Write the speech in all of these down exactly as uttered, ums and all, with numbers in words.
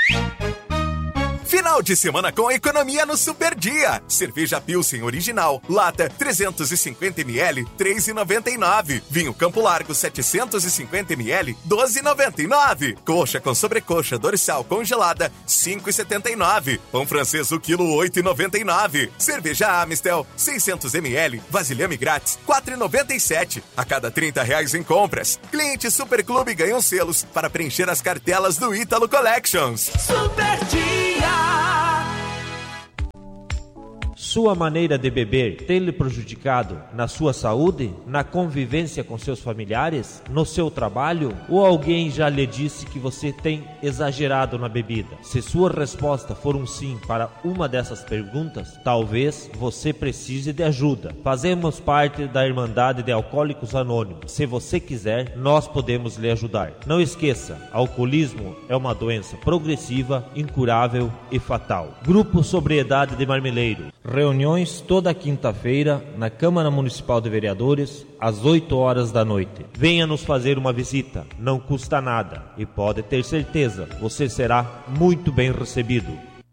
Final de semana com economia no Super Dia. Cerveja Pilsen original, lata trezentos e cinquenta mililitros, três reais e noventa e nove centavos. Vinho Campo Largo setecentos e cinquenta mililitros, doze reais e noventa e nove centavos. Coxa com sobrecoxa dorsal congelada, cinco reais e setenta e nove centavos. Pão francês o quilo, oito reais e noventa e nove centavos. Cerveja Amistel seiscentos mililitros, vasilhame grátis, quatro reais e noventa e sete centavos. A cada trinta reais em compras, clientes Super Clube ganham selos para preencher as cartelas do Ítalo Collections. Super Dia. Sua maneira de beber tem lhe prejudicado na sua saúde, na convivência com seus familiares, no seu trabalho? Ou alguém já lhe disse que você tem exagerado na bebida? Se sua resposta for um sim para uma dessas perguntas, talvez você precise de ajuda. Fazemos parte da Irmandade de Alcoólicos Anônimos. Se você quiser, nós podemos lhe ajudar. Não esqueça, alcoolismo é uma doença progressiva, incurável e fatal. Grupo Sobriedade de Marmeleiro. Reuniões toda quinta-feira na Câmara Municipal de Vereadores, às oito horas da noite. Venha nos fazer uma visita, não custa nada e pode ter certeza, você será muito bem recebido.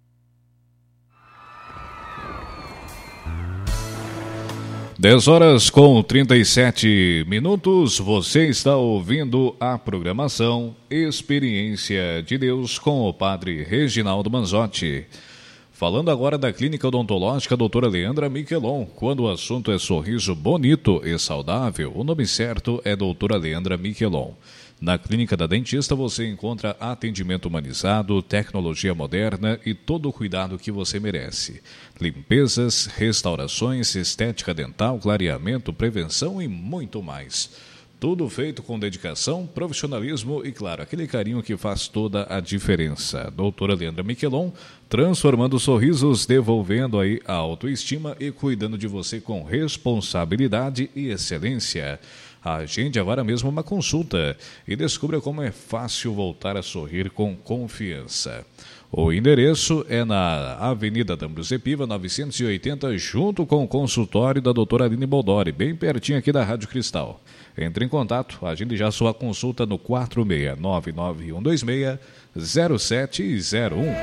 dez horas com trinta e sete minutos, você está ouvindo a programação Experiência de Deus com o Padre Reginaldo Manzotti. Falando agora da Clínica Odontológica doutora Leandra Miquelon. Quando o assunto é sorriso bonito e saudável, o nome certo é doutora Leandra Miquelon. Na Clínica da Dentista você encontra atendimento humanizado, tecnologia moderna e todo o cuidado que você merece. Limpezas, restaurações, estética dental, clareamento, prevenção e muito mais. Tudo feito com dedicação, profissionalismo e, claro, aquele carinho que faz toda a diferença. Doutora Leandra Miquelon, transformando sorrisos, devolvendo aí a autoestima e cuidando de você com responsabilidade e excelência. Agende agora mesmo uma consulta e descubra como é fácil voltar a sorrir com confiança. O endereço é na Avenida D'Ambrosio Piva, novecentos e oitenta, junto com o consultório da doutora Aline Boldori, bem pertinho aqui da Rádio Cristal. Entre em contato, agende já sua consulta no quatro seis nove nove um dois seis zero sete zero um.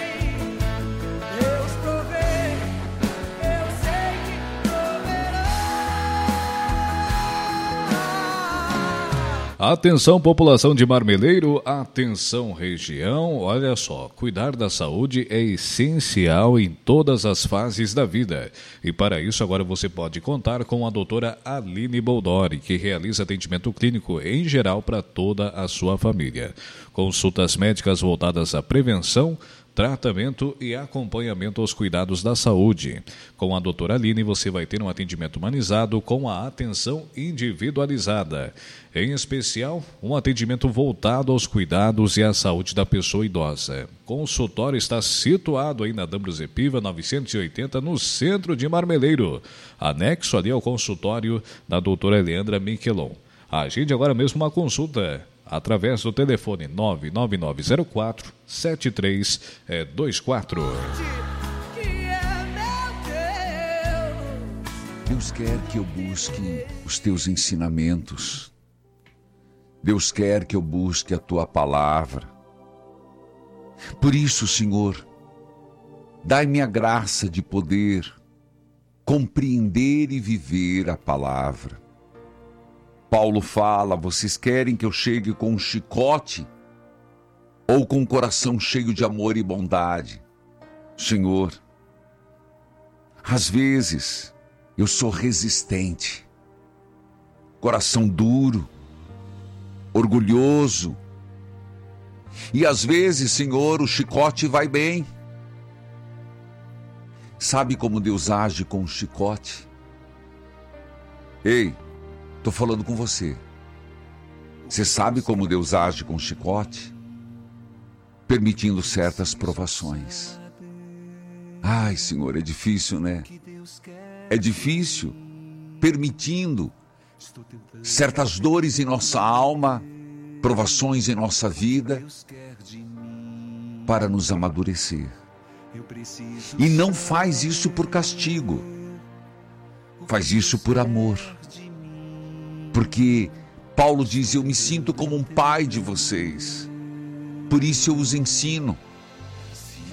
Atenção, população de Marmeleiro, atenção, região, olha só, cuidar da saúde é essencial em todas as fases da vida. E para isso agora você pode contar com a doutora Aline Boldori, que realiza atendimento clínico em geral para toda a sua família. Consultas médicas voltadas à prevenção, tratamento e acompanhamento aos cuidados da saúde. Com a doutora Aline, você vai ter um atendimento humanizado com a atenção individualizada. Em especial, um atendimento voltado aos cuidados e à saúde da pessoa idosa. O consultório está situado aí na D'Ambrosio Piva, novecentos e oitenta, no centro de Marmeleiro, anexo ali ao consultório da doutora Leandra Miquelon. Agende agora mesmo uma consulta através do telefone nove nove nove zero quatro sete três dois quatro. Deus quer que eu busque os teus ensinamentos. Deus quer que eu busque a tua palavra. Por isso, Senhor, dai-me a graça de poder compreender e viver a palavra. Paulo fala, vocês querem que eu chegue com um chicote ou com um coração cheio de amor e bondade? Senhor, às vezes eu sou resistente, coração duro, orgulhoso, e às vezes, Senhor, o chicote vai bem. Sabe como Deus age com o chicote? Ei, estou falando com você. Você sabe como Deus age com o chicote? Permitindo certas provações. Ai, Senhor, é difícil, né? É difícil, permitindo certas dores em nossa alma, provações em nossa vida, para nos amadurecer. E não faz isso por castigo, faz isso por amor. Porque Paulo diz, eu me sinto como um pai de vocês, por isso eu os ensino,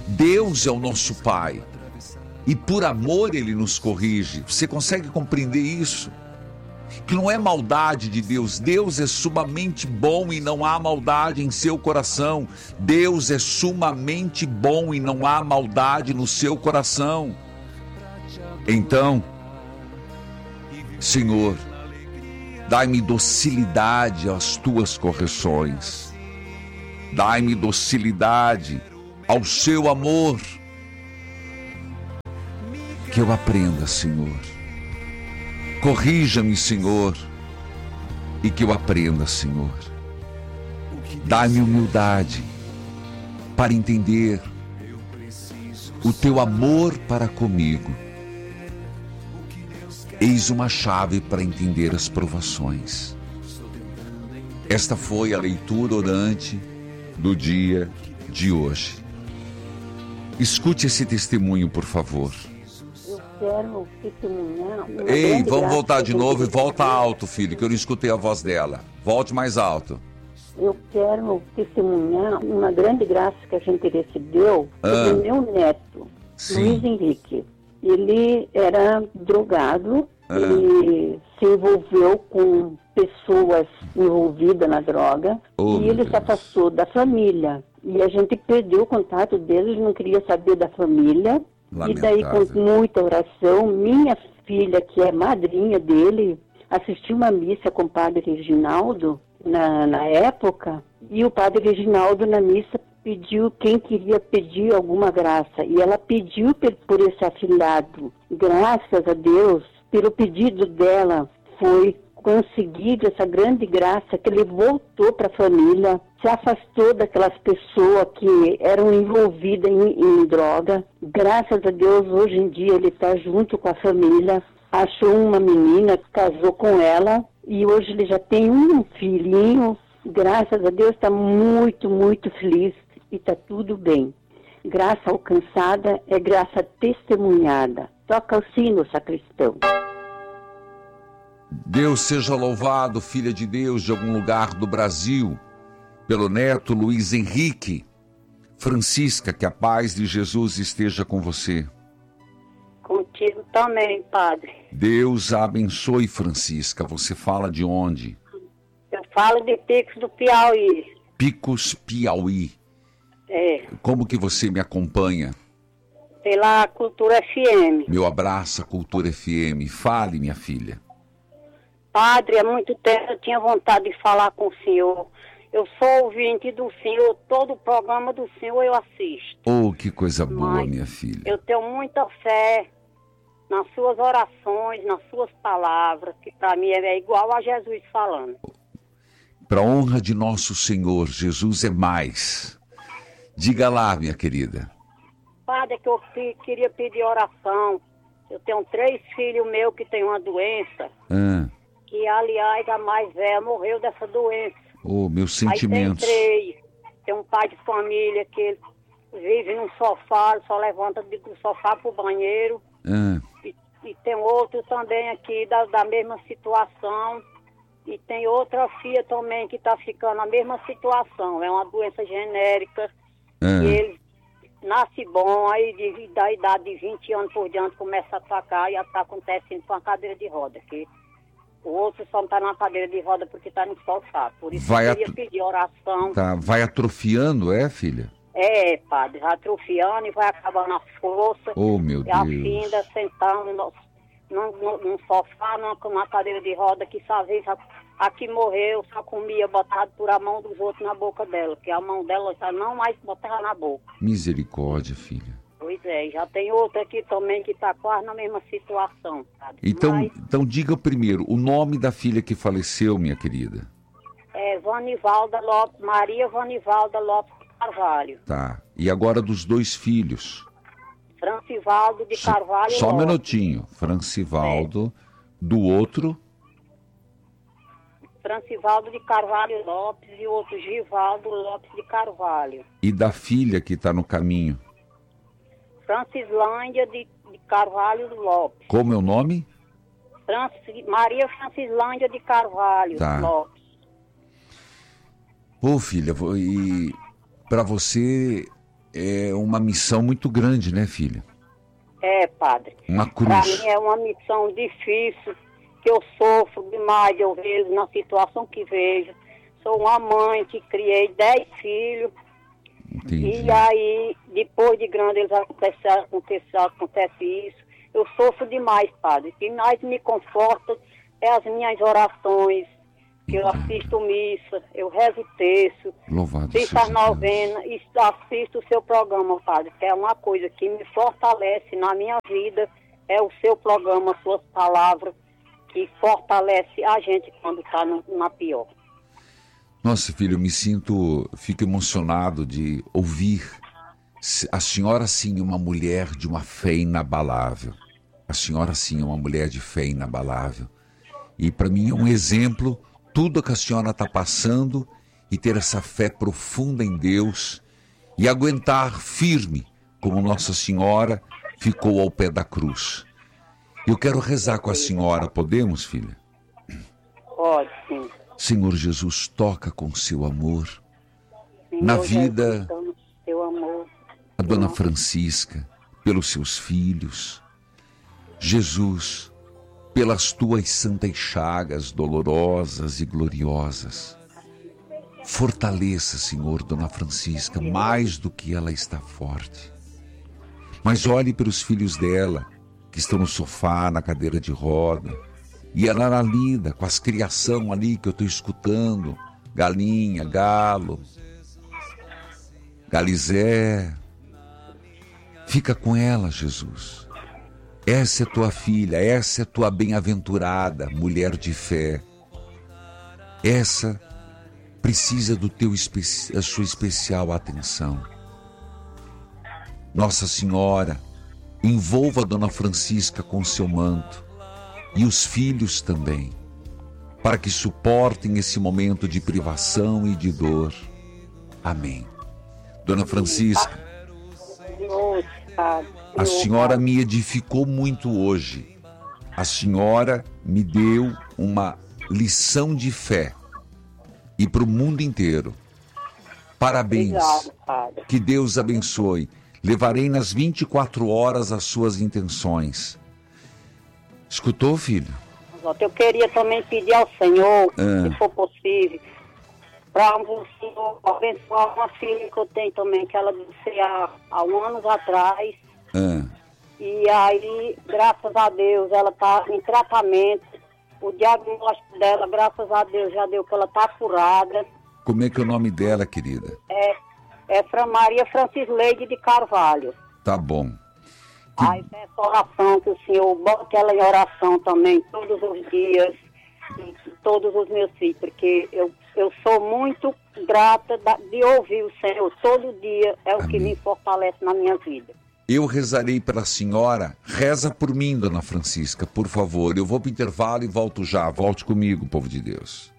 Deus é o nosso Pai. E por amor Ele nos corrige. Você consegue compreender isso? Que não é maldade de Deus. Deus é sumamente bom e não há maldade em seu coração. Deus é sumamente bom e não há maldade no seu coração. Então, Senhor, dai-me docilidade às tuas correções. Dai-me docilidade ao seu amor. Que eu aprenda, Senhor. Corrija-me, Senhor, e que eu aprenda, Senhor. Dá-me humildade para entender o teu amor para comigo. Eis uma chave para entender as provações. Esta foi a leitura orante do dia de hoje. Escute esse testemunho, por favor. Quero testemunhar. Ei, vamos voltar de novo e volta alto, filho, que eu não escutei a voz dela. Volte mais alto. Eu quero testemunhar uma grande graça que a gente recebeu Ah. do meu neto, Sim. Luiz Henrique. Ele era drogado, Ah. ele se envolveu com pessoas envolvidas na droga Oh, e meu ele se Deus. afastou da família. E a gente perdeu o contato dele, ele não queria saber da família. E daí, com Lamentável. muita oração, minha filha, que é madrinha dele, assistiu uma missa com o padre Reginaldo na, na época, e o padre Reginaldo na missa pediu quem queria pedir alguma graça, e ela pediu por, por esse afilhado. Graças a Deus, pelo pedido dela, foi conseguido essa grande graça que ele voltou para a família, se afastou daquelas pessoas que eram envolvidas em, em droga. Graças a Deus, hoje em dia ele está junto com a família, achou uma menina, casou com ela e hoje ele já tem um filhinho. Graças a Deus, está muito, muito feliz e está tudo bem. Graça alcançada é graça testemunhada. Toca o sino, sacristão. Deus seja louvado, filha de Deus, de algum lugar do Brasil, pelo neto Luiz Henrique. Francisca, que a paz de Jesus esteja com você. Contigo também, padre. Deus a abençoe, Francisca. Você fala de onde? Eu falo de Picos do Piauí. Picos, Piauí. É, Como que você me acompanha? pela Cultura F M. Meu abraço, Cultura F M. Fale, minha filha. Padre, há muito tempo eu tinha vontade de falar com o senhor. Eu sou ouvinte do senhor, todo o programa do senhor eu assisto. Oh, que coisa boa, Mas minha filha. Eu tenho muita fé nas suas orações, nas suas palavras, que para mim é igual a Jesus falando. Para honra de nosso Senhor, Jesus é mais. Diga lá, minha querida. Padre, é que eu pe- queria pedir oração. Eu tenho três filhos meus que têm uma doença, Ah, que aliás a mais velha morreu dessa doença. oh, meus Aí tem sentimentos. três, tem um pai de família que ele vive num sofá, só levanta do sofá pro banheiro. Ah, E, e tem outro também aqui da, da mesma situação. E tem outra filha também que está ficando na mesma situação. É uma doença genérica. ah. E ele nasce bom, aí de, da idade de vinte anos por diante começa a atacar e está acontecendo com a cadeira de roda. Que o outro só não está na cadeira de roda porque está no sofá. Por isso Vai eu queria atu- pedir oração. Tá, vai atrofiando, é, filha? É, padre, vai atrofiando e vai acabando a força. Oh, meu É a Deus. finda sentando no, num, num, num sofá, numa, numa cadeira de roda, que só vez a, a que morreu só comia botado por a mão dos outros na boca dela, que a mão dela já não mais botava na boca. Misericórdia, filha. Pois é, já tem outra aqui também que está quase na mesma situação, sabe? Então, Mas então diga primeiro o nome da filha que faleceu, minha querida. é Vanivalda Lopes, Maria Vanivalda Lopes Carvalho. Tá. E agora dos dois filhos. Francivaldo de Só- Carvalho Só um Lopes. minutinho. Francivaldo, do outro. Francivaldo de Carvalho Lopes e outro Givaldo Lopes de Carvalho. E da filha que está no caminho. Francislândia de, de Carvalho Lopes. Como é o nome? Franci, Maria Francislândia de Carvalho Tá. Lopes. Pô, filha, vo- e para você é uma missão muito grande, né, filha? É, padre. Uma cruz. Para mim é uma missão difícil, que eu sofro demais, eu vejo na situação que vejo. Sou uma mãe que criei dez filhos. Entendi. E aí, depois de grande, eles acontece, acontece, acontece isso. Eu sofro demais, padre. O que mais me conforta é as minhas orações, que eu assisto missa, eu rezo o terço, Louvado assisto as novenas e assisto o seu programa, padre, que é uma coisa que me fortalece na minha vida, é o seu programa, suas palavras, que fortalece a gente quando está na pior. Nossa, filho, eu me sinto, fico emocionado de ouvir a senhora sim, uma mulher de uma fé inabalável. A senhora sim, é uma mulher de fé inabalável. E para mim é um exemplo, tudo que a senhora está passando e ter essa fé profunda em Deus e aguentar firme, como Nossa Senhora ficou ao pé da cruz. Eu quero rezar com a senhora, podemos, filha? Pode, sim. Senhor Jesus, toca com seu amor Senhor na vida Jesus, seu amor. a Dona Francisca, pelos seus filhos. Jesus, pelas tuas santas chagas dolorosas e gloriosas. Fortaleça, Senhor, Dona Francisca, mais do que ela está forte. Mas olhe para os filhos dela, que estão no sofá, na cadeira de roda, e ela lida com as criação ali que eu estou escutando, galinha, galo, galizé. Fica com ela, Jesus. Essa é tua filha, essa é tua bem-aventurada mulher de fé. Essa precisa do teu especi- a sua especial atenção. Nossa Senhora, envolva a Dona Francisca com seu manto e os filhos também, para que suportem esse momento de privação e de dor. Amém. Dona Francisca, a senhora me edificou muito hoje. A senhora me deu uma lição de fé e para o mundo inteiro. Parabéns. Obrigado, padre. Que Deus abençoe. Levarei nas vinte e quatro horas as suas intenções. Escutou, filho? Eu queria também pedir ao Senhor, Ah. se for possível, para o Senhor abençoar uma filha que eu tenho também, que ela disse há, há um anos atrás. Ah, E aí, graças a Deus, ela está em tratamento. O diagnóstico dela, graças a Deus, já deu que ela está curada. como é que é o nome dela, querida? É, é Fra Maria Francisleide de Carvalho. Tá bom. Aí peço oração, que o Senhor bote ela em oração também, todos os dias, todos os meus filhos, porque eu, eu sou muito grata da, de ouvir o Senhor todo dia, é o Amém. que me fortalece na minha vida. Eu rezarei pela senhora. Reza por mim, Dona Francisca, por favor. Eu vou para o intervalo e volto já. Volte comigo, povo de Deus.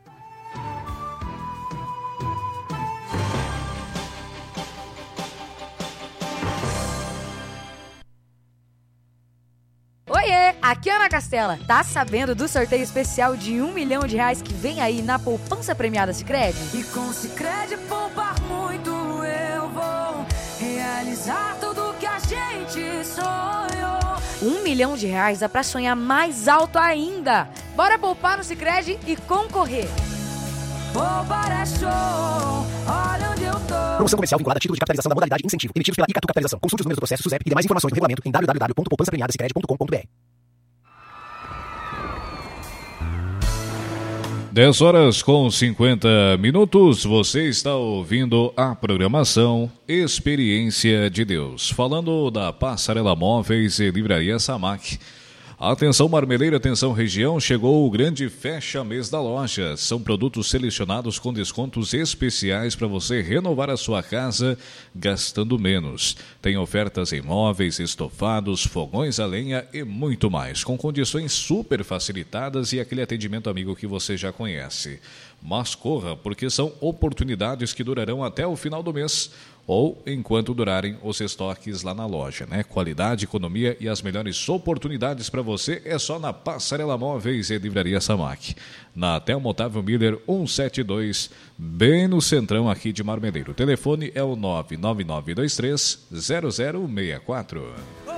Oiê, aqui é Ana Castela. Tá sabendo do sorteio especial de um milhão de reais que vem aí na poupança premiada Sicredi? E com Sicredi poupar muito eu vou realizar tudo que a gente sonhou. Um milhão de reais dá pra sonhar mais alto ainda. Bora poupar no Sicredi e concorrer. Poupar é show, olha onde eu tô. Promoção comercial vinculada a título de capitalização da modalidade incentivo, emitidos pela Icatu Capitalização. Consulte os números do processo SUSEP e demais informações no regulamento em w w w ponto poupança premiada sicredi ponto com ponto b r. dez horas com cinquenta minutos, você está ouvindo a programação Experiência de Deus, falando da Passarela Móveis e Livraria Samac. Atenção Marmeleiro, atenção região, chegou o grande fecha-mês da loja. São produtos selecionados com descontos especiais para você renovar a sua casa gastando menos. Tem ofertas em móveis, estofados, fogões a lenha e muito mais, com condições super facilitadas e aquele atendimento amigo que você já conhece. Mas corra, porque são oportunidades que durarão até o final do mês. ou enquanto durarem os estoques lá na loja, né? Qualidade, economia e as melhores oportunidades para você é só na Passarela Móveis e Livraria Samac. Na Telmo Otávio Miller cento e setenta e dois, bem no centrão aqui de Marmeleiro. O telefone é o nove nove nove dois três zero zero seis quatro.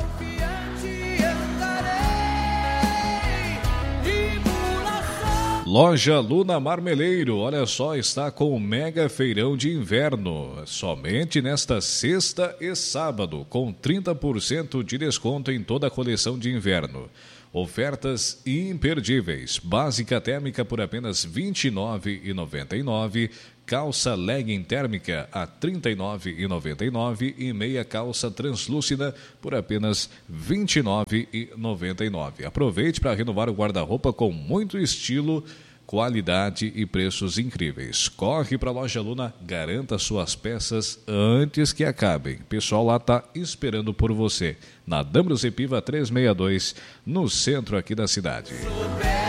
Loja Luna Marmeleiro, olha só, está com o mega feirão de inverno, somente nesta sexta e sábado, com trinta por cento de desconto em toda a coleção de inverno. Ofertas imperdíveis, básica térmica por apenas vinte e nove reais e noventa e nove centavos, calça legging térmica a trinta e nove reais e noventa e nove centavos e meia calça translúcida por apenas vinte e nove reais e noventa e nove centavos. Aproveite para renovar o guarda-roupa com muito estilo, qualidade e preços incríveis. Corre para a Loja Luna, garanta suas peças antes que acabem. O pessoal lá está esperando por você. Na Dambrus e Piva trezentos e sessenta e dois, no centro aqui da cidade.